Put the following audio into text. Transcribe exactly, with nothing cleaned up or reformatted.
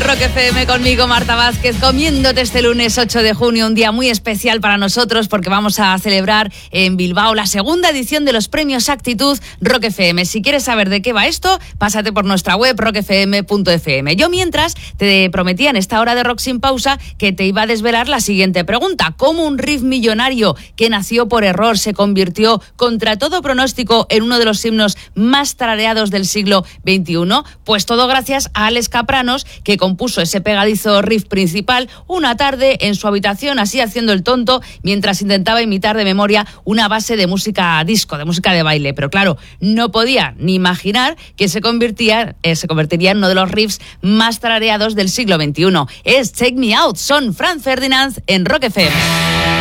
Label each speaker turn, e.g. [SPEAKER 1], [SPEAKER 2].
[SPEAKER 1] Rock F M conmigo, Marta Vázquez, comiéndote este lunes ocho de junio, un día muy especial para nosotros porque vamos a celebrar en Bilbao la segunda edición de los premios Actitud Rock F M. Si quieres saber de qué va esto, pásate por nuestra web rock f m punto f m. Yo mientras te prometía en esta hora de Rock Sin Pausa que te iba a desvelar la siguiente pregunta: ¿cómo un riff millonario que nació por error se convirtió contra todo pronóstico en uno de los himnos más tarareados del siglo veintiuno? Pues todo gracias a Alex Kapranos, que compuso ese pegadizo riff principal una tarde en su habitación, así haciendo el tonto, mientras intentaba imitar de memoria una base de música disco, de música de baile. Pero claro, no podía ni imaginar que se convertía, eh, se convertiría en uno de los riffs más tarareados del siglo veintiuno. Es Take Me Out, son Franz Ferdinand en Rock F M.